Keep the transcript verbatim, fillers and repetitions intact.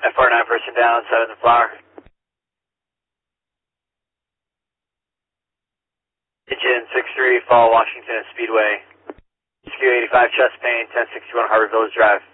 F R nine person down, seven the flower. Engine six three, follow Washington at Speedway. Q eighty-five chest pain, ten sixty-one Harbor Village Drive.